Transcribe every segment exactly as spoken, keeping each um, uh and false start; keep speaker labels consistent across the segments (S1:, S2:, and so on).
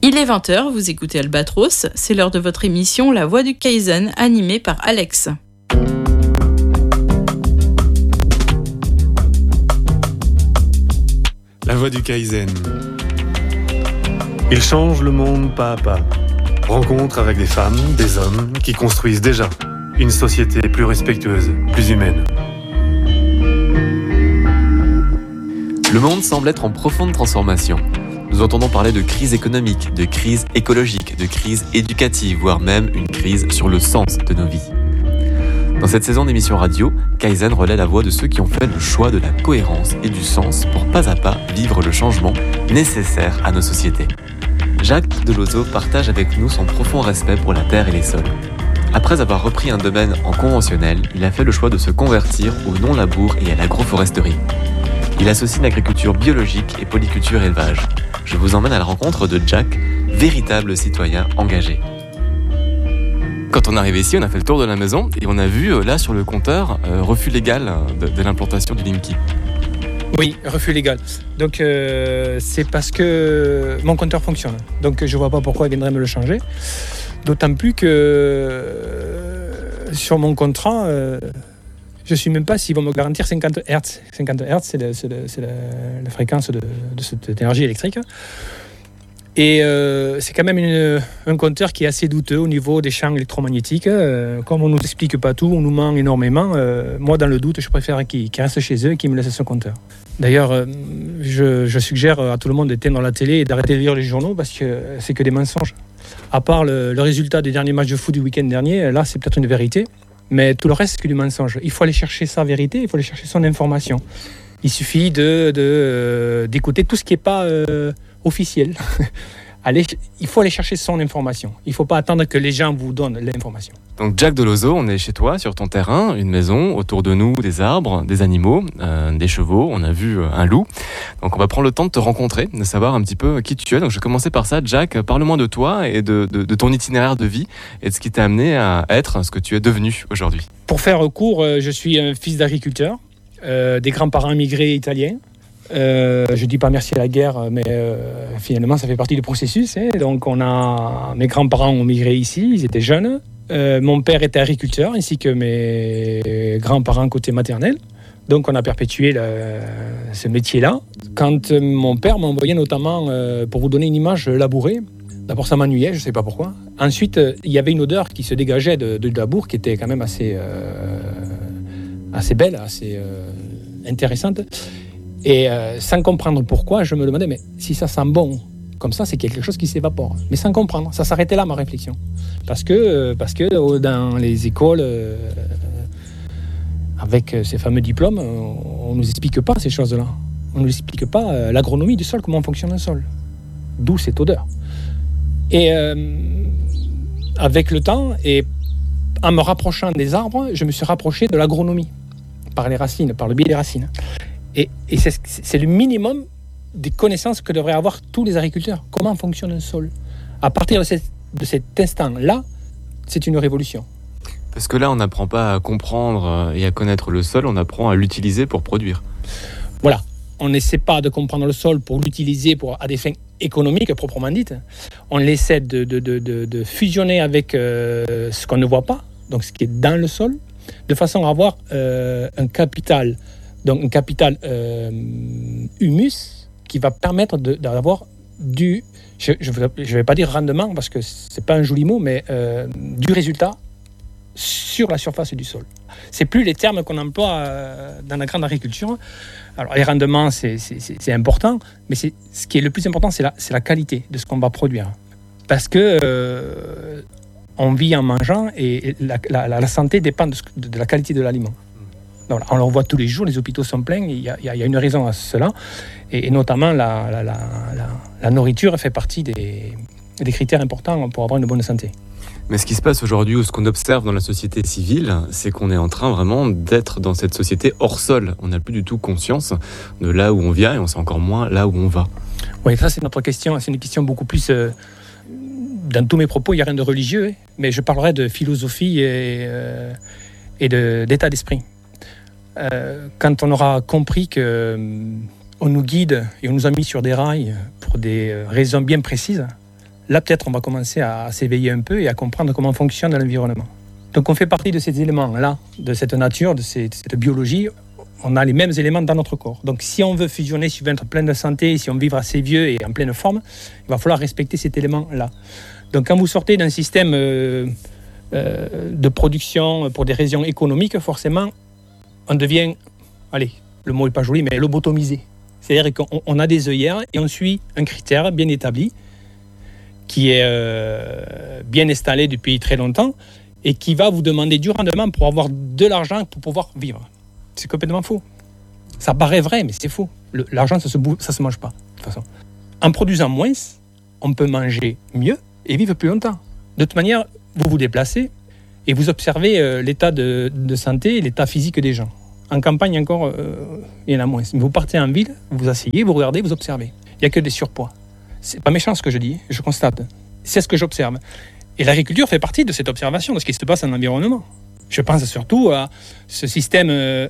S1: Il est vingt heures, vous écoutez Albatros, c'est l'heure de votre émission La Voix du Kaizen, animée par Alex.
S2: La Voix du Kaizen. Il change le monde pas à pas. Rencontre avec des femmes, des hommes qui construisent déjà une société plus respectueuse, plus humaine.
S3: Le monde semble être en profonde transformation. Nous entendons parler de crise économique, de crise écologique, de crise éducative, voire même une crise sur le sens de nos vies. Dans cette saison d'émission radio, Kaizen relaie la voix de ceux qui ont fait le choix de la cohérence et du sens pour pas à pas vivre le changement nécessaire à nos sociétés. Jacques Delozo partage avec nous son profond respect pour la terre et les sols. Après avoir repris un domaine en conventionnel, il a fait le choix de se convertir au non-labour et à l'agroforesterie. Il associe l'agriculture biologique et polyculture élevage. Je vous emmène à la rencontre de Jack, véritable citoyen engagé. Quand on est arrivé ici, on a fait le tour de la maison et on a vu euh, là sur le compteur euh, refus légal de, de l'implantation du Linky.
S4: Oui, refus légal. Donc euh, c'est parce que mon compteur fonctionne. Donc je vois pas pourquoi il viendrait me le changer. D'autant plus que euh, sur mon contrat, euh, je ne sais même pas s'ils vont me garantir cinquante hertz. cinquante hertz, c'est, le, c'est, le, c'est la, la fréquence de, de cette énergie électrique. Et euh, c'est quand même une, un compteur qui est assez douteux au niveau des champs électromagnétiques. Euh, comme on ne nous explique pas tout, on nous ment énormément. Euh, moi, dans le doute, je préfère qu'ils, qu'ils restent chez eux et qu'ils me laissent ce compteur. D'ailleurs, euh, je, je suggère à tout le monde d'éteindre la télé et d'arrêter de lire les journaux parce que c'est que des mensonges. À part le, le résultat des derniers matchs de foot du week-end dernier, là, c'est peut-être une vérité. Mais tout le reste, c'est que du mensonge. Il faut aller chercher sa vérité, il faut aller chercher son information. Il suffit de, de, euh, d'écouter tout ce qui n'est pas euh, officiel. Allez, il faut aller chercher son information. Il ne faut pas attendre que les gens vous donnent l'information.
S3: Donc Jack Delozo, on est chez toi, sur ton terrain, une maison, autour de nous, des arbres, des animaux, euh, des chevaux, on a vu euh, un loup. Donc on va prendre le temps de te rencontrer, de savoir un petit peu qui tu es. Donc je vais commencer par ça. Jack, parle-moi de toi et de, de, de ton itinéraire de vie et de ce qui t'a amené à être ce que tu es devenu aujourd'hui.
S4: Pour faire court, je suis un fils d'agriculteur, euh, des grands-parents immigrés italiens. Euh, je dis pas merci à la guerre, mais euh, finalement ça fait partie du processus. Hein. Donc on a mes grands-parents ont migré ici, ils étaient jeunes. Euh, mon père était agriculteur, ainsi que mes grands-parents côté maternel. Donc on a perpétué le, ce métier-là. Quand euh, mon père m'envoyait notamment, euh, pour vous donner une image, labourer. D'abord ça m'ennuyait, je sais pas pourquoi. Ensuite euh, il y avait une odeur qui se dégageait de, de, de labour qui était quand même assez, euh, assez belle, assez euh, intéressante. Et euh, sans comprendre pourquoi, je me demandais, mais si ça sent bon, comme ça, c'est quelque chose qui s'évapore. Mais sans comprendre, ça s'arrêtait là, ma réflexion. Parce que, euh, parce que euh, dans les écoles, euh, avec ces fameux diplômes, on ne nous explique pas ces choses-là. On ne nous explique pas euh, l'agronomie du sol, comment fonctionne un sol. D'où cette odeur. Et euh, avec le temps, et en me rapprochant des arbres, je me suis rapproché de l'agronomie, par les racines, par le biais des racines. Et, et c'est, c'est le minimum des connaissances que devraient avoir tous les agriculteurs. Comment fonctionne un sol ? À partir de, cette, de cet instant-là, c'est une révolution.
S3: Parce que là, on n'apprend pas à comprendre et à connaître le sol, on apprend à l'utiliser pour produire.
S4: Voilà. On n'essaie pas de comprendre le sol pour l'utiliser pour, à des fins économiques proprement dites. On essaie de, de, de, de, de fusionner avec euh, ce qu'on ne voit pas, donc ce qui est dans le sol, de façon à avoir euh, un capital Donc un capital euh, humus qui va permettre de, d'avoir du, je ne vais pas dire rendement parce que ce n'est pas un joli mot, mais euh, du résultat sur la surface du sol. Ce n'est plus les termes qu'on emploie euh, dans la grande agriculture. Alors les rendements, c'est, c'est, c'est, c'est important, mais c'est, ce qui est le plus important, c'est la, c'est la qualité de ce qu'on va produire. Parce que euh, on vit en mangeant et la, la, la santé dépend de, ce, de la qualité de l'aliment. Donc, on le voit tous les jours, les hôpitaux sont pleins, il y a, il y a une raison à cela, et, et notamment la, la, la, la, la nourriture fait partie des, des critères importants pour avoir une bonne santé.
S3: Mais ce qui se passe aujourd'hui, ou ce qu'on observe dans la société civile, c'est qu'on est en train vraiment d'être dans cette société hors sol. On n'a plus du tout conscience de là où on vient et on sait encore moins là où on va.
S4: Oui, ça c'est notre question, c'est une question beaucoup plus... Euh, dans tous mes propos, il n'y a rien de religieux, hein, mais je parlerai de philosophie et, euh, et de, d'état d'esprit. Euh, quand on aura compris qu'on euh, nous guide et on nous a mis sur des rails pour des raisons bien précises, là peut-être on va commencer à s'éveiller un peu et à comprendre comment fonctionne l'environnement. Donc on fait partie de ces éléments-là, de cette nature, de, ces, de cette biologie. On a les mêmes éléments dans notre corps. Donc si on veut fusionner, si on veut être plein de santé, si on veut vivre assez vieux et en pleine forme, il va falloir respecter cet élément-là. Donc quand vous sortez d'un système euh, euh, de production pour des raisons économiques, forcément, on devient, allez, le mot n'est pas joli, mais lobotomisé. C'est-à-dire qu'on on a des œillères et on suit un critère bien établi qui est euh, bien installé depuis très longtemps et qui va vous demander du rendement pour avoir de l'argent pour pouvoir vivre. C'est complètement faux. Ça paraît vrai, mais c'est faux. Le, l'argent, ça se bou- ça se mange pas, de toute façon. En produisant moins, on peut manger mieux et vivre plus longtemps. De toute manière, vous vous déplacez et vous observez euh, l'état de, de santé et l'état physique des gens. En campagne, encore, euh, il y en a moins. Mais vous partez en ville, vous vous asseyez, vous regardez, vous observez. Il n'y a que des surpoids. C'est pas méchant ce que je dis, je constate. C'est ce que j'observe. Et l'agriculture fait partie de cette observation, de ce qui se passe en environnement. Je pense surtout à ce système euh,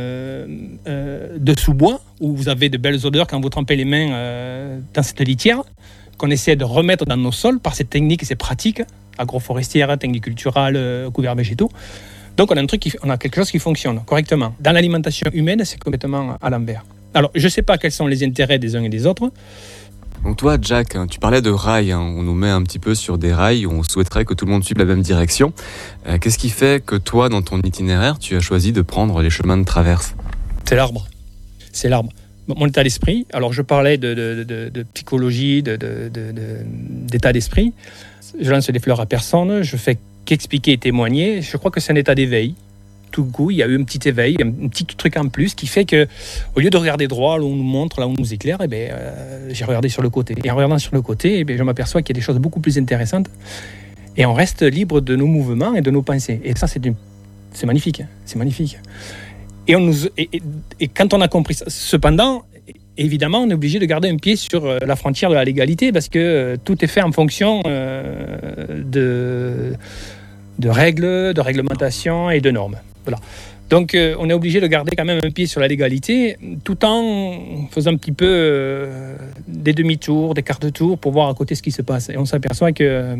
S4: euh, de sous-bois où vous avez de belles odeurs quand vous trempez les mains euh, dans cette litière qu'on essaie de remettre dans nos sols par ces techniques et ces pratiques agroforestières, techniques culturales, euh, couverts végétaux. Donc on a, un truc qui, on a quelque chose qui fonctionne correctement. Dans l'alimentation humaine, c'est complètement à l'envers. Alors je ne sais pas quels sont les intérêts des uns et des autres.
S3: Donc toi, Jack, tu parlais de rails, hein. On nous met un petit peu sur des rails où on souhaiterait que tout le monde suive la même direction. Euh, qu'est-ce qui fait que toi, dans ton itinéraire, tu as choisi de prendre les chemins de traverse ?
S4: C'est l'arbre. C'est l'arbre. Mon état d'esprit, alors je parlais de, de, de, de psychologie, de, de, de, de, d'état d'esprit. Je lance des fleurs à personne, je fais qu'expliquer et témoigner. Je crois que c'est un état d'éveil. Tout coup, il y a eu un petit éveil, un petit truc en plus qui fait que, au lieu de regarder droit, là où on nous montre, là où on nous éclaire, eh bien, euh, j'ai regardé sur le côté. Et en regardant sur le côté, eh bien, je m'aperçois qu'il y a des choses beaucoup plus intéressantes. Et on reste libre de nos mouvements et de nos pensées. Et ça, c'est, une... c'est magnifique. C'est magnifique. Et, on nous... et, et, et quand on a compris ça, cependant, évidemment, on est obligé de garder un pied sur la frontière de la légalité parce que euh, tout est fait en fonction euh, de, de règles, de réglementations et de normes. Voilà. Donc, euh, on est obligé de garder quand même un pied sur la légalité, tout en faisant un petit peu euh, des demi-tours, des quarts de tour pour voir à côté ce qui se passe. Et on s'aperçoit que... Euh,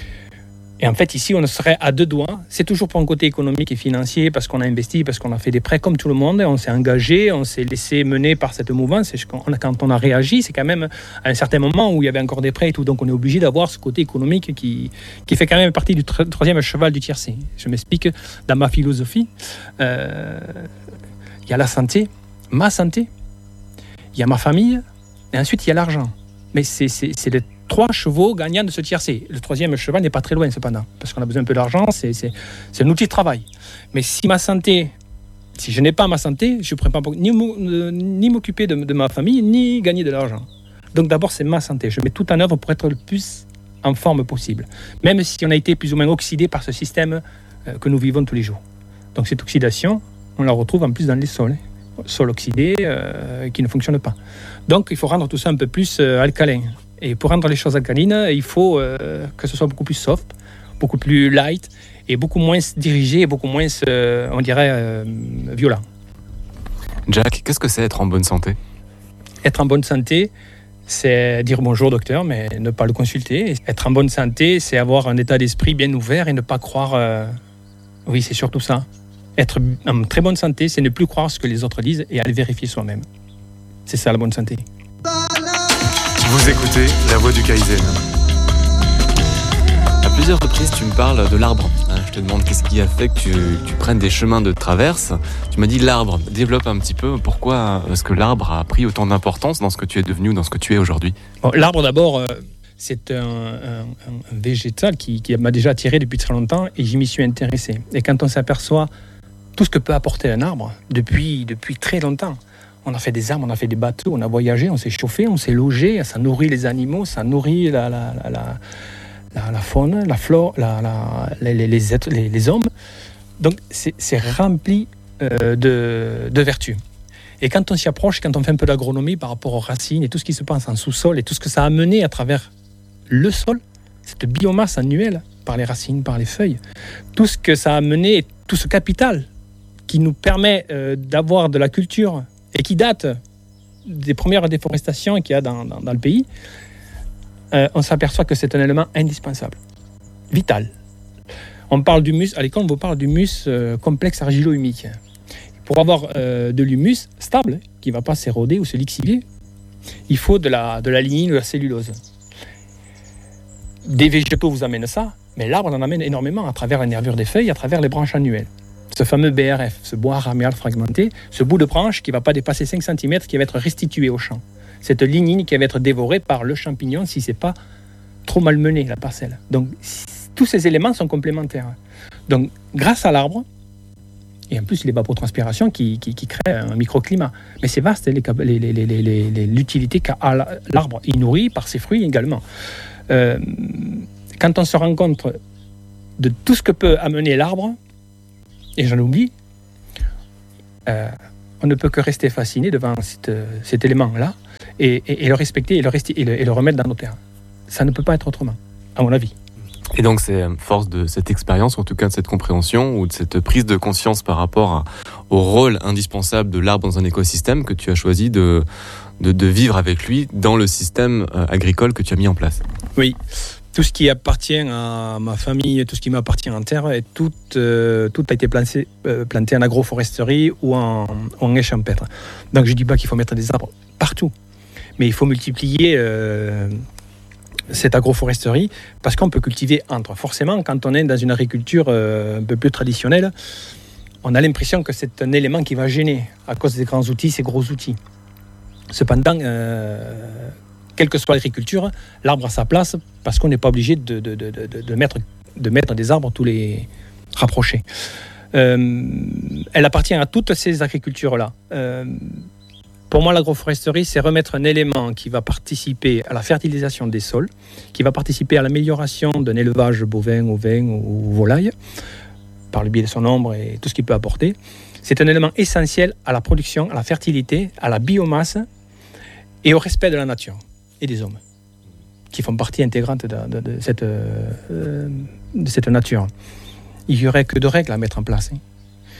S4: et en fait, ici, on serait à deux doigts. C'est toujours pour un côté économique et financier, parce qu'on a investi, parce qu'on a fait des prêts comme tout le monde, on s'est engagé, on s'est laissé mener par cette mouvance. Et quand on a réagi, c'est quand même à un certain moment où il y avait encore des prêts et tout. Donc, on est obligé d'avoir ce côté économique qui, qui fait quand même partie du tr- troisième cheval du tiercé. Je m'explique. Dans ma philosophie, euh, il y a la santé, ma santé, il y a ma famille, et ensuite, il y a l'argent. Mais c'est, c'est, c'est le trois chevaux gagnants de ce tiercé. Le troisième cheval n'est pas très loin, cependant, parce qu'on a besoin un peu d'argent, c'est, c'est, c'est un outil de travail. Mais si ma santé, si je n'ai pas ma santé, je ne pourrais pas ni, ni m'occuper de, de ma famille, ni gagner de l'argent. Donc d'abord, c'est ma santé. Je mets tout en œuvre pour être le plus en forme possible, même si on a été plus ou moins oxydé par ce système euh, que nous vivons tous les jours. Donc cette oxydation, on la retrouve en plus dans les sols. Hein. Sols oxydés euh, qui ne fonctionnent pas. Donc il faut rendre tout ça un peu plus euh, alcalin. Et pour rendre les choses alcalines, il faut euh, que ce soit beaucoup plus soft, beaucoup plus light et beaucoup moins dirigé, beaucoup moins, euh, on dirait, euh, violent.
S3: Jack, qu'est-ce que c'est être en bonne santé ?
S4: Être en bonne santé, c'est dire bonjour docteur, mais ne pas le consulter. Être en bonne santé, c'est avoir un état d'esprit bien ouvert et ne pas croire... Euh... Oui, c'est surtout ça. Être en très bonne santé, c'est ne plus croire ce que les autres disent et aller vérifier soi-même. C'est ça la bonne santé.
S2: Vous écoutez La Voix du Kaizen.
S3: À plusieurs reprises, tu me parles de l'arbre. Je te demande qu'est-ce qui a fait que tu, tu prennes des chemins de traverse. Tu m'as dit l'arbre. Développe un petit peu. Pourquoi est-ce que l'arbre a pris autant d'importance dans ce que tu es devenu, dans ce que tu es aujourd'hui ?
S4: Bon, l'arbre, d'abord, euh, c'est un, un, un végétal qui, qui m'a déjà attiré depuis très longtemps et j'y m'y suis intéressé. Et quand on s'aperçoit tout ce que peut apporter un arbre depuis, depuis très longtemps, on a fait des arbres, on a fait des bateaux, on a voyagé, on s'est chauffé, on s'est logé, ça nourrit les animaux, ça nourrit la, la, la, la, la, la faune, la flore, la, la, les, les, les, êtres, les, les hommes. Donc c'est, c'est rempli euh, de, de vertus. Et quand on s'y approche, quand on fait un peu d'agronomie par rapport aux racines et tout ce qui se passe en sous-sol et tout ce que ça a mené à travers le sol, cette biomasse annuelle par les racines, par les feuilles, tout ce que ça a mené, tout ce capital qui nous permet euh, d'avoir de la culture et qui date des premières déforestations qu'il y a dans, dans, dans le pays, euh, on s'aperçoit que c'est un élément indispensable, vital. On parle d'humus, à l'école on vous parle d'humus euh, complexe argilo-humique. Pour avoir euh, de l'humus stable, qui ne va pas s'éroder ou se lixivier, il faut de la, de la lignine ou de la cellulose. Des végétaux vous amènent ça, mais l'arbre en amène énormément à travers la nervure des feuilles, à travers les branches annuelles. Ce fameux B R F, ce bois ramial fragmenté, ce bout de branche qui ne va pas dépasser cinq centimètres, qui va être restitué au champ. Cette lignine qui va être dévorée par le champignon si ce n'est pas trop malmené, la parcelle. Donc, tous ces éléments sont complémentaires. Donc, grâce à l'arbre, et en plus l'évapotranspiration qui, qui, qui crée un microclimat. Mais c'est vaste les, les, les, les, les, l'utilité qu'a l'arbre. Il nourrit par ses fruits également. Euh, quand on se rend compte de tout ce que peut amener l'arbre, et j'en oublie, euh, on ne peut que rester fasciné devant cette, cet élément-là et, et, et le respecter et le, resti, et, le, et le remettre dans nos terres. Ça ne peut pas être autrement, à mon avis.
S3: Et donc c'est force de cette expérience, en tout cas de cette compréhension ou de cette prise de conscience par rapport à, au rôle indispensable de l'arbre dans un écosystème que tu as choisi de, de, de vivre avec lui dans le système agricole que tu as mis en place.
S4: Oui, tout ce qui appartient à ma famille, tout ce qui m'appartient en terre, et tout, euh, tout a été planté, euh, planté en agroforesterie ou en, en haie champêtre. Donc je ne dis pas qu'il faut mettre des arbres partout, mais il faut multiplier... Euh, cette agroforesterie, parce qu'on peut cultiver entre. Forcément, quand on est dans une agriculture euh, un peu plus traditionnelle, on a l'impression que c'est un élément qui va gêner à cause des grands outils, ces gros outils. Cependant, euh, quelle que soit l'agriculture, l'arbre a sa place parce qu'on n'est pas obligé de, de, de, de, de, mettre, de mettre des arbres tous les rapprochés. Euh, elle appartient à toutes ces agricultures-là. Euh, Pour moi, l'agroforesterie, c'est remettre un élément qui va participer à la fertilisation des sols, qui va participer à l'amélioration d'un élevage bovin, ovin ou volaille, par le biais de son ombre et tout ce qu'il peut apporter. C'est un élément essentiel à la production, à la fertilité, à la biomasse et au respect de la nature et des hommes, qui font partie intégrante de, de, de, cette, euh, de cette nature. Il n'y aurait que deux règles à mettre en place. Hein.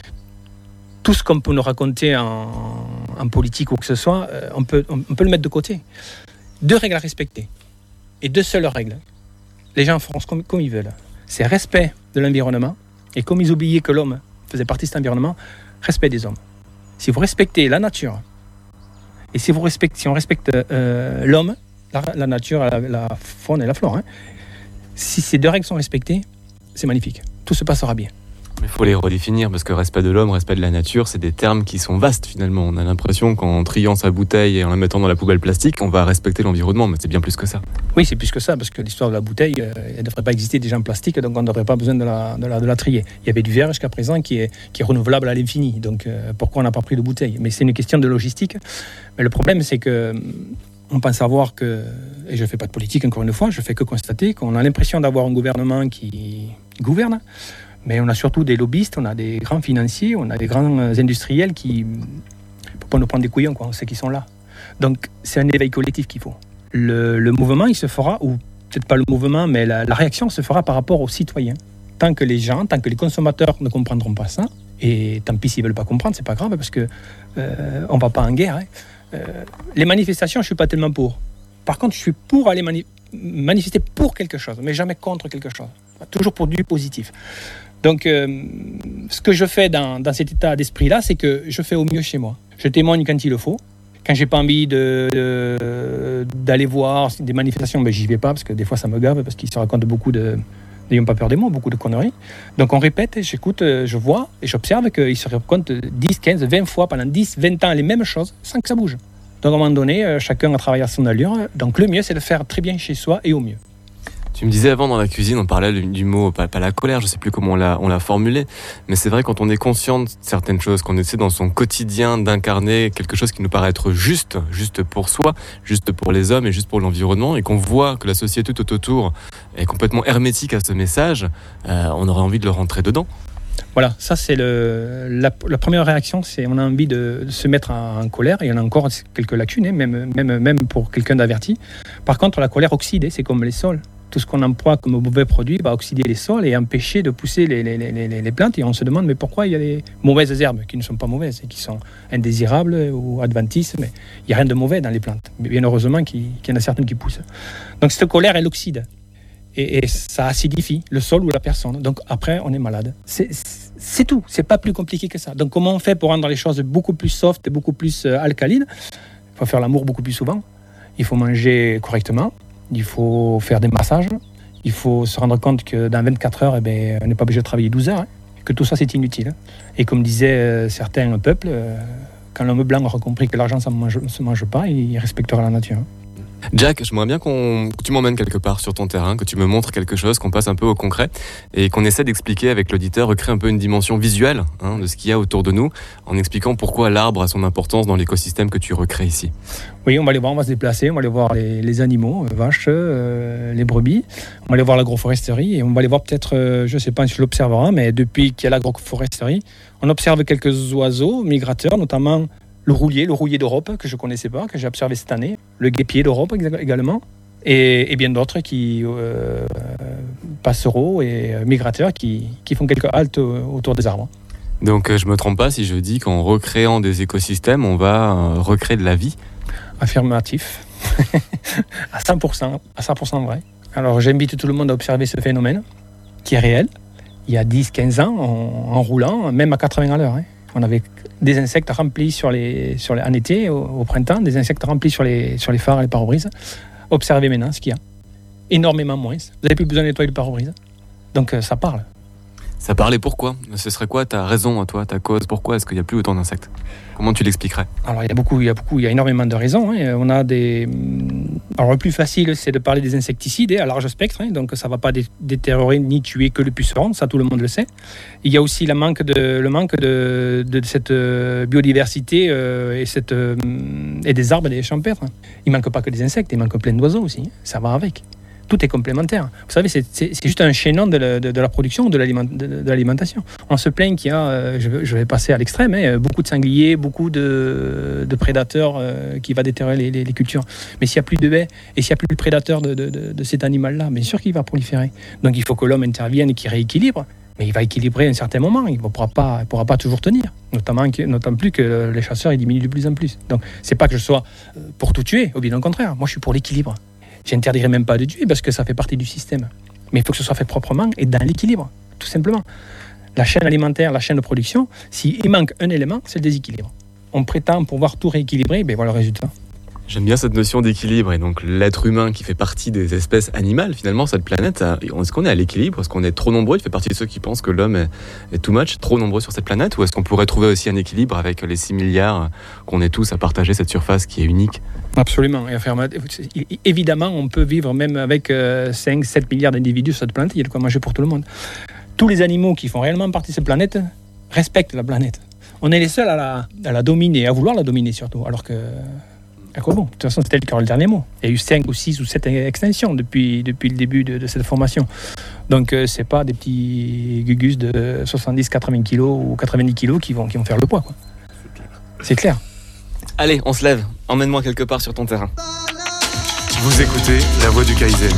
S4: Tout ce qu'on peut nous raconter en, en politique ou que ce soit, on peut, on peut le mettre de côté. Deux règles à respecter. Et deux seules règles. Les gens feront comme, comme ils veulent. C'est respect de l'environnement. Et comme ils oubliaient que l'homme faisait partie de cet environnement, respect des hommes. Si vous respectez la nature, et si, vous respectez, si on respecte euh, l'homme, la, la nature, la, la faune et la flore, hein, si ces deux règles sont respectées, c'est magnifique. Tout se passera bien.
S3: Il faut les redéfinir parce que respect de l'homme, respect de la nature, c'est des termes qui sont vastes finalement. On a l'impression qu'en triant sa bouteille et en la mettant dans la poubelle plastique, on va respecter l'environnement, mais c'est bien plus que ça.
S4: Oui, c'est plus que ça, parce que l'histoire de la bouteille, euh, elle ne devrait pas exister déjà en plastique, donc on n'aurait pas besoin de la, de, la, de la trier. Il y avait du verre jusqu'à présent qui est, qui est renouvelable à l'infini, donc euh, pourquoi on n'a pas pris de bouteille ? Mais c'est une question de logistique. Mais le problème, c'est que on pense savoir que, et je ne fais pas de politique encore une fois, je fais que constater qu'on a l'impression d'avoir un gouvernement qui gouverne. Mais on a surtout des lobbyistes, on a des grands financiers, on a des grands industriels qui ne peuvent pas nous prendre des couillons, quoi. On sait qu'ils sont là. Donc c'est un éveil collectif qu'il faut. Le, le mouvement, il se fera, ou peut-être pas le mouvement, mais la, la réaction se fera par rapport aux citoyens. Tant que les gens, tant que les consommateurs ne comprendront pas ça, et tant pis s'ils ne veulent pas comprendre, c'est pas grave, parce qu'on euh, ne va pas en guerre. Hein. Euh, les manifestations, je ne suis pas tellement pour. Par contre, je suis pour aller mani- manifester pour quelque chose, mais jamais contre quelque chose. Toujours pour du positif. Donc, euh, ce que je fais dans, dans cet état d'esprit-là, c'est que je fais au mieux chez moi. Je témoigne quand il le faut. Quand j'ai pas envie de, de, d'aller voir des manifestations, ben, j'y vais pas, parce que des fois, ça me gave, parce qu'ils se racontent beaucoup de... N'ayons pas peur des mots, beaucoup de conneries. Donc, on répète, j'écoute, je vois, et j'observe qu'ils se racontent dix, quinze, vingt fois, pendant dix, vingt ans, les mêmes choses, sans que ça bouge. Donc, à un moment donné, chacun a travaillé à son allure. Donc, le mieux, c'est de faire très bien chez soi et au mieux.
S3: Tu me disais avant dans la cuisine, on parlait du mot, pas, pas la colère, je sais plus comment on l'a, on l'a formulé, mais c'est vrai quand on est conscient de certaines choses, qu'on essaie dans son quotidien d'incarner quelque chose qui nous paraît être juste, juste pour soi, juste pour les hommes et juste pour l'environnement, et qu'on voit que la société tout autour est complètement hermétique à ce message, euh, on aurait envie de le rentrer dedans.
S4: Voilà, ça c'est le, la, la première réaction, c'est on a envie de, de se mettre en, en colère. Il y en a encore quelques lacunes, hein, même, même, même pour quelqu'un d'averti. Par contre, la colère oxyde, c'est comme les sols. tout ce qu'on emploie comme mauvais produit va oxyder les sols et empêcher de pousser les, les, les, les plantes. Et on se demande mais pourquoi il y a des mauvaises herbes qui ne sont pas mauvaises et qui sont indésirables ou adventices. Mais il n'y a rien de mauvais dans les plantes. Mais bien heureusement qu'il, qu'il y en a certaines qui poussent. Donc cette colère, elle oxyde. Et, et ça acidifie le sol ou la personne. Donc après, on est malade. C'est, c'est tout. C'est pas plus compliqué que ça. Donc comment on fait pour rendre les choses beaucoup plus soft et beaucoup plus euh, alcalines? Il faut faire l'amour beaucoup plus souvent. Il faut manger correctement. Il faut faire des massages. Il faut se rendre compte que dans vingt-quatre heures, eh bien, on n'est pas obligé de travailler douze heures. Hein, que tout ça, c'est inutile. Et comme disaient euh, certains peuples, euh, quand l'homme blanc aura compris que l'argent, ça ne se mange pas, il respectera la nature.
S3: Jack, j'aimerais bien qu'on, que tu m'emmènes quelque part sur ton terrain, que tu me montres quelque chose, qu'on passe un peu au concret et qu'on essaie d'expliquer avec l'auditeur, recréer un peu une dimension visuelle hein, de ce qu'il y a autour de nous, en expliquant pourquoi l'arbre a son importance dans l'écosystème que tu recrées ici.
S4: Oui, on va aller voir, on va se déplacer, on va aller voir les, les animaux, les vaches, euh, les brebis, on va aller voir l'agroforesterie et on va aller voir peut-être, euh, je ne sais pas si je l'observerai, mais depuis qu'il y a l'agroforesterie, on observe quelques oiseaux migrateurs, notamment le roulier, le roulier d'Europe, que je ne connaissais pas, que j'ai observé cette année, le guêpier d'Europe également, et, et bien d'autres qui euh, passereaux et migrateurs qui, qui font quelques haltes autour des arbres.
S3: Donc je ne me trompe pas si je dis qu'en recréant des écosystèmes, on va euh, recréer de la vie?
S4: Affirmatif, à cent pour cent, à cent pour cent vrai. Alors j'invite tout le monde à observer ce phénomène, qui est réel. Il y a dix à quinze ans, en, en roulant, même à quatre-vingts à l'heure, hein. On avait des insectes remplis sur les, sur les, en été, au, au printemps, des insectes remplis sur les, sur les phares et les pare-brises. Observez maintenant ce qu'il y a. Énormément moins. Vous n'avez plus besoin de nettoyer le pare-brise. Donc euh, ça parle.
S3: Ça parle et pourquoi? Ce serait quoi ta raison, toi, ta cause? Pourquoi est-ce qu'il n'y a plus autant d'insectes? Comment tu l'expliquerais?
S4: Alors il y a beaucoup, il y a beaucoup, il y a énormément de raisons. Hein. On a des. Alors le plus facile, c'est de parler des insecticides hein, à large spectre. Hein. Donc ça ne va pas dé- détériorer ni tuer que le puceron. Ça, tout le monde le sait. Il y a aussi le manque de, le manque de, de cette biodiversité euh, et, cette, euh, et des arbres et des champêtres. Il ne manque pas que des insectes, il manque plein d'oiseaux aussi. Hein. Ça va avec. Tout est complémentaire. Vous savez, c'est, c'est, c'est juste un chaînon de la, de, de la production, de, l'aliment, de, de l'alimentation. On se plaint qu'il y a, euh, je, je vais passer à l'extrême, hein, beaucoup de sangliers, beaucoup de, de prédateurs euh, qui vont déterrer les, les, les cultures. Mais s'il n'y a plus de baies et s'il n'y a plus de prédateurs de, de, de, de cet animal-là, bien sûr qu'il va proliférer. Donc il faut que l'homme intervienne et qu'il rééquilibre. Mais il va équilibrer à un certain moment. Il ne pourra pas, il pourra pas toujours tenir. Notamment, notamment plus que les chasseurs ils diminuent de plus en plus. Donc c'est pas que je sois pour tout tuer, au bien au contraire. Moi je suis pour l'équilibre. J'interdirais même pas de tuer parce que ça fait partie du système. Mais il faut que ce soit fait proprement et dans l'équilibre, tout simplement. La chaîne alimentaire, la chaîne de production, s'il manque un élément, c'est le déséquilibre. On prétend pouvoir tout rééquilibrer, ben voilà le résultat.
S3: J'aime bien cette notion d'équilibre et donc l'être humain qui fait partie des espèces animales, finalement, cette planète, est-ce qu'on est à l'équilibre? Est-ce qu'on est trop nombreux? Il fait partie de ceux qui pensent que l'homme est, est too much, trop nombreux sur cette planète? Ou est-ce qu'on pourrait trouver aussi un équilibre avec les six milliards qu'on est tous à partager cette surface qui est unique?
S4: Absolument. Et évidemment, on peut vivre même avec cinq à sept milliards d'individus sur cette planète, il y a de quoi manger pour tout le monde. Tous les animaux qui font réellement partie de cette planète respectent la planète. On est les seuls à la, à la dominer, à vouloir la dominer surtout, alors que... À quoi bon? De toute façon, c'était le dernier mot. Il y a eu cinq ou six ou sept extinctions depuis, depuis le début de, de cette formation. Donc, euh, ce n'est pas des petits gugus de soixante-dix à quatre-vingts kilos ou quatre-vingt-dix kilos qui vont, qui vont faire le poids, quoi. C'est clair.
S3: Allez, on se lève. Emmène-moi quelque part sur ton terrain.
S2: Vous écoutez La Voix du Kaizen.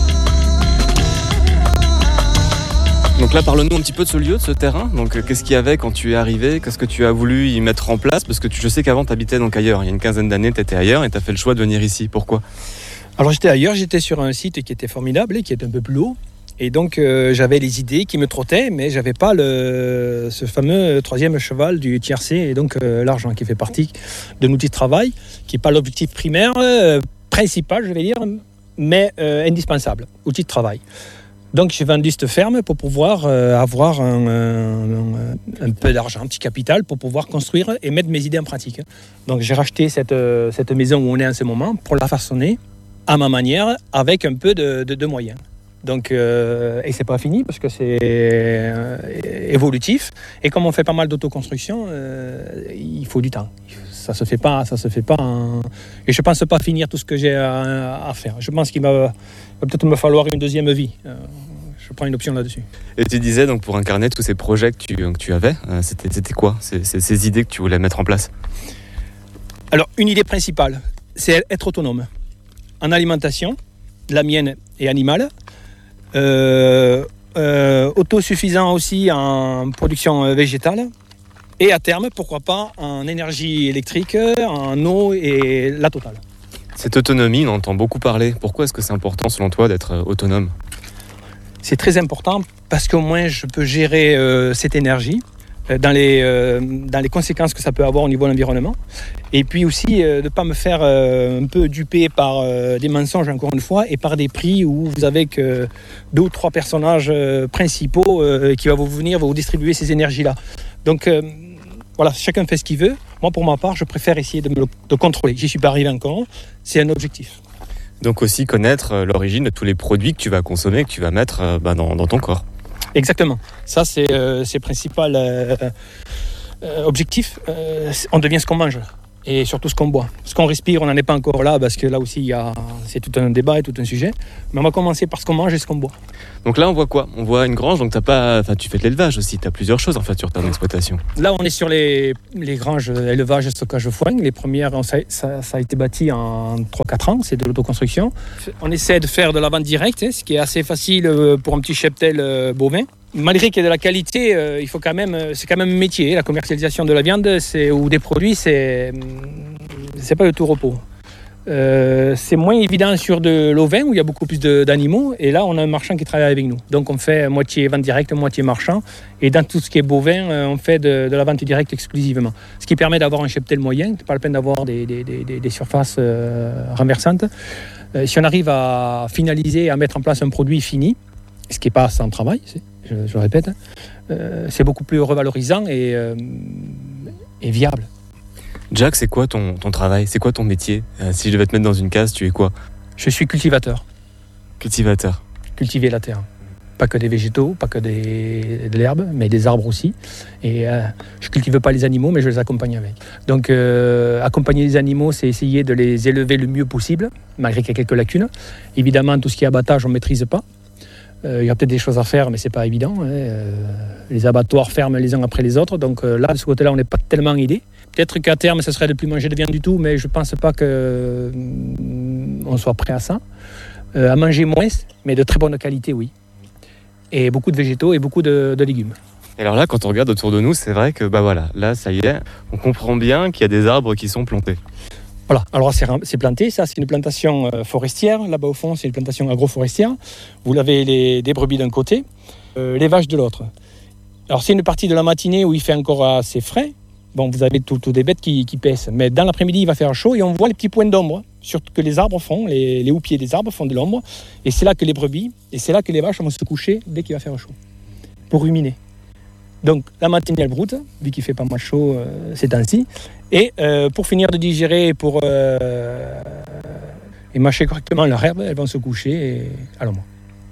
S3: Donc là, parle-nous un petit peu de ce lieu, de ce terrain. Donc, qu'est-ce qu'il y avait quand tu es arrivé? Qu'est-ce que tu as voulu y mettre en place? Parce que tu, je sais qu'avant, tu habitais donc ailleurs. Il y a une quinzaine d'années, tu étais ailleurs et tu as fait le choix de venir ici. Pourquoi?
S4: Alors, j'étais ailleurs. J'étais sur un site qui était formidable et qui était un peu plus haut. Et donc, euh, j'avais les idées qui me trottaient, mais je n'avais pas le, ce fameux troisième cheval du tiercé, et donc euh, l'argent qui fait partie de l'outil de travail, qui n'est pas l'objectif primaire, euh, principal, je vais dire, mais euh, indispensable, outil de travail. Donc j'ai vendu cette ferme pour pouvoir euh, avoir un, un, un peu d'argent, un petit capital pour pouvoir construire et mettre mes idées en pratique. Donc j'ai racheté cette, euh, cette maison où on est en ce moment pour la façonner à ma manière avec un peu de, de, de moyens. Donc, euh, et c'est pas fini parce que c'est euh, évolutif. Et comme on fait pas mal d'autoconstruction, euh, il faut du temps. Ça se fait pas, ça se fait pas. En... Et je pense pas finir tout ce que j'ai à, à faire. Je pense qu'il va, va peut-être me falloir une deuxième vie. Euh, je prends une option là-dessus.
S3: Et tu disais donc pour incarner tous ces projets que tu, que tu avais, euh, c'était, c'était quoi ces, ces, ces idées que tu voulais mettre en place?
S4: Alors, une idée principale, c'est être autonome en alimentation, la mienne et animale. euh, euh, autosuffisant aussi en production végétale, et à terme, pourquoi pas, en énergie électrique, en eau et la totale.
S3: Cette autonomie, on entend beaucoup parler. Pourquoi est-ce que c'est important selon toi d'être autonome ?
S4: C'est très important parce qu'au moins je peux gérer euh, cette énergie euh, dans, les, euh, dans les conséquences que ça peut avoir au niveau de l'environnement. Et puis aussi euh, de ne pas me faire euh, un peu duper par euh, des mensonges, encore une fois, et par des prix où vous avez que deux ou trois personnages euh, principaux euh, qui vont vous venir vous distribuer ces énergies-là. Donc euh, voilà, chacun fait ce qu'il veut. Moi, pour ma part, je préfère essayer de me le, de contrôler. J'y suis pas arrivé encore. C'est un objectif.
S3: Donc aussi connaître l'origine de tous les produits que tu vas consommer, que tu vas mettre euh, bah, dans, dans ton corps.
S4: Exactement. Ça, c'est euh, le principal euh, euh, objectif. Euh, on devient ce qu'on mange et surtout ce qu'on boit. Ce qu'on respire, on n'en est pas encore là parce que là aussi, il y a, c'est tout un débat et tout un sujet. Mais on va commencer par ce qu'on mange et ce qu'on boit.
S3: Donc là, on voit quoi ? On voit une grange, donc t'as pas, enfin, tu fais de l'élevage aussi. Tu as plusieurs choses en fait sur ton exploitation.
S4: Là, on est sur les, les granges élevage et stockage de foin. Les premières, ça, ça, ça a été bâti en trois quatre ans. C'est de l'autoconstruction. On essaie de faire de la vente directe, hein, ce qui est assez facile pour un petit cheptel bovin. Malgré qu'il y ait de la qualité, euh, il faut quand même, c'est quand même un métier. La commercialisation de la viande c'est, ou des produits, c'est, c'est pas le tout repos. Euh, c'est moins évident sur de l'ovin où il y a beaucoup plus de, d'animaux. Et là, on a un marchand qui travaille avec nous. Donc, on fait moitié vente directe, moitié marchand. Et dans tout ce qui est bovin, euh, on fait de, de la vente directe exclusivement. Ce qui permet d'avoir un cheptel moyen. C'est pas la peine d'avoir des, des, des, des surfaces euh, renversantes. Euh, si on arrive à finaliser, à mettre en place un produit fini, ce qui n'est pas sans travail, c'est, je, je le répète, euh, c'est beaucoup plus revalorisant et, euh, et viable.
S3: Jack, c'est quoi ton, ton travail ? C'est quoi ton métier ? euh, Si je devais te mettre dans une case, tu es quoi ?
S4: Je suis cultivateur.
S3: Cultivateur.
S4: Cultiver la terre. Pas que des végétaux, pas que des, de l'herbe, mais des arbres aussi. Et euh, je ne cultive pas les animaux, mais je les accompagne avec. Donc euh, accompagner les animaux, c'est essayer de les élever le mieux possible, malgré qu'il y a quelques lacunes. Évidemment, tout ce qui est abattage, on ne maîtrise pas. Euh, il y a peut-être des choses à faire, mais ce n'est pas évident. Hein. Euh, les abattoirs ferment les uns après les autres. Donc euh, là, de ce côté-là, on n'est pas tellement aidé. Peut-être qu'à terme, ce serait de ne plus manger de viande du tout, mais je ne pense pas qu'on euh, soit prêt à ça. Euh, à manger moins, mais de très bonne qualité, oui. Et beaucoup de végétaux et beaucoup de, de légumes.
S3: Et alors là, quand on regarde autour de nous, c'est vrai que bah voilà, là, ça y est, on comprend bien qu'il y a des arbres qui sont plantés.
S4: Voilà, alors c'est, c'est planté, ça c'est une plantation euh, forestière, là-bas au fond c'est une plantation agroforestière. Vous avez les, des brebis d'un côté, euh, les vaches de l'autre. Alors c'est une partie de la matinée où il fait encore assez frais. Bon, vous avez toutes tout des bêtes qui, qui paissent, mais dans l'après-midi il va faire chaud et on voit les petits points d'ombre, surtout que les arbres font, les, les houppiers des arbres font de l'ombre. Et c'est là que les brebis, et c'est là que les vaches vont se coucher dès qu'il va faire chaud, pour ruminer. Donc la matinée elle broute, vu qu'il fait pas mal chaud euh, ces temps-ci. Et euh, pour finir de digérer pour, euh, et mâcher correctement leur herbe, elles vont se coucher et à l'ombre.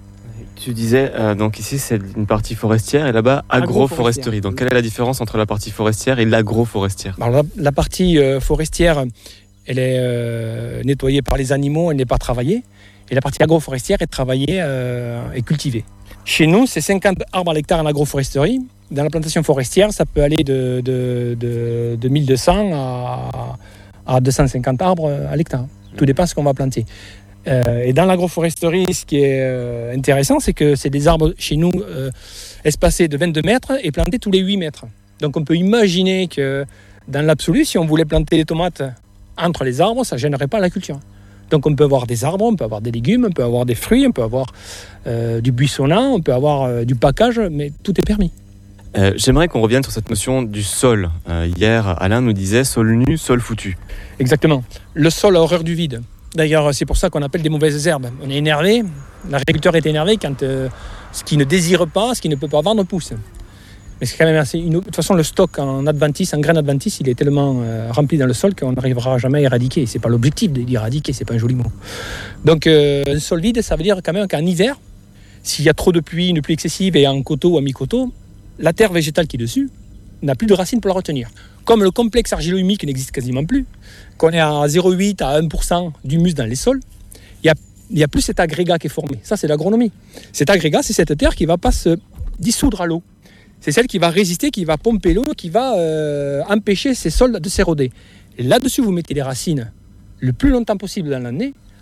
S3: Tu disais, euh, donc ici c'est une partie forestière et là-bas agroforesterie. Donc quelle est la différence entre la partie forestière et l'agroforestière ?
S4: Alors, la, la partie euh, forestière, elle est euh, nettoyée par les animaux, elle n'est pas travaillée. Et la partie agroforestière est travaillée euh, et cultivée. Chez nous, c'est cinquante arbres à l'hectare en agroforesterie. Dans la plantation forestière, ça peut aller de, de, de, de mille deux cents à, à deux cent cinquante arbres à l'hectare. Tout dépend de ce qu'on va planter. Euh, et dans l'agroforesterie, ce qui est euh, intéressant, c'est que c'est des arbres chez nous euh, espacés de vingt-deux mètres et plantés tous les huit mètres. Donc on peut imaginer que dans l'absolu, si on voulait planter des tomates entre les arbres, ça ne gênerait pas la culture. Donc on peut avoir des arbres, on peut avoir des légumes, on peut avoir des fruits, on peut avoir euh, du buissonnant, on peut avoir euh, du package, mais tout est permis.
S3: Euh, j'aimerais qu'on revienne sur cette notion du sol. Euh, hier, Alain nous disait sol nu, sol foutu.
S4: Exactement. Le sol a horreur du vide. D'ailleurs, c'est pour ça qu'on appelle des mauvaises herbes. On est énervé, l'agriculteur est énervé quand euh, ce qu'il ne désire pas, ce qu'il ne peut pas vendre pousse. Mais c'est quand même assez... Une... De toute façon, le stock en adventice, en graines adventice, il est tellement euh, rempli dans le sol qu'on n'arrivera jamais à éradiquer. C'est pas l'objectif d'éradiquer, c'est pas un joli mot. Donc, euh, un sol vide, ça veut dire quand même qu'en hiver, s'il y a trop de pluie, une pluie excessive et en coteau ou à mi-coteau, la terre végétale qui est dessus n'a plus de racines pour la retenir. Comme le complexe argilo-humique n'existe quasiment plus, qu'on est à zéro virgule huit à un pour cent d'humus dans les sols, il n'y a, a plus cet agrégat qui est formé. Ça, c'est l'agronomie. Cet agrégat, c'est cette terre qui ne va pas se dissoudre à l'eau. C'est celle qui va résister, qui va pomper l'eau, qui va euh, empêcher ces sols de s'éroder. Et là-dessus, vous mettez les racines le plus longtemps possible dans l'année.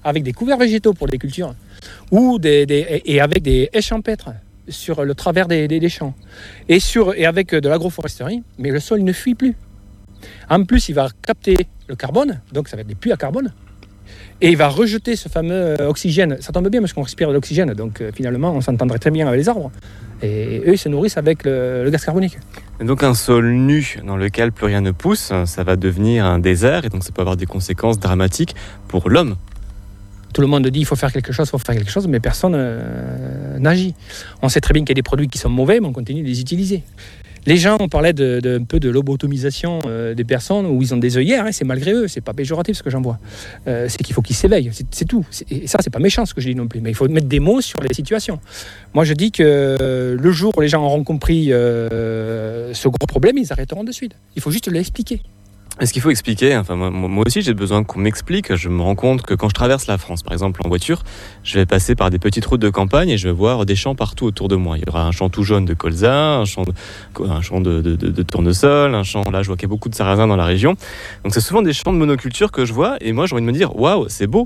S4: avec des couverts végétaux pour les cultures, ou des, des, et avec des haies champêtres sur le travers des, des, des champs, et, sur, et avec de l'agroforesterie, mais le sol ne fuit plus. En plus, il va capter le carbone, donc ça va être des puits à carbone, et il va rejeter ce fameux oxygène. Ça tombe bien parce qu'on respire de l'oxygène, donc euh, finalement on s'entendrait très bien avec les arbres. Et eux, ils se nourrissent avec le, le gaz carbonique.
S3: Et donc un sol nu dans lequel plus rien ne pousse, ça va devenir un désert, et donc ça peut avoir des conséquences dramatiques pour l'homme.
S4: Tout le monde dit qu'il faut faire quelque chose, il faut faire quelque chose, mais personne euh, n'agit. On sait très bien qu'il y a des produits qui sont mauvais, mais on continue de les utiliser. Les gens, on parlait de, de, un peu de lobotomisation euh, des personnes où ils ont des œillères, hein, c'est malgré eux, c'est pas péjoratif ce que j'en vois. Euh, c'est qu'il faut qu'ils s'éveillent, c'est, c'est tout. C'est, et ça, c'est pas méchant ce que je dis non plus, mais il faut mettre des mots sur les situations. Moi, je dis que euh, le jour où les gens auront compris euh, ce gros problème, ils arrêteront de suite. Il faut juste l'expliquer.
S3: Est-ce qu'il faut expliquer, enfin, moi, moi aussi j'ai besoin qu'on m'explique. Je me rends compte que quand je traverse la France, par exemple en voiture, je vais passer par des petites routes de campagne et je vais voir des champs partout autour de moi. Il y aura un champ tout jaune de colza, un champ de, un champ de, de, de, de tournesol, un champ, là je vois qu'il y a beaucoup de sarrasin dans la région. Donc c'est souvent des champs de monoculture que je vois et moi j'ai envie de me dire waouh, c'est beau,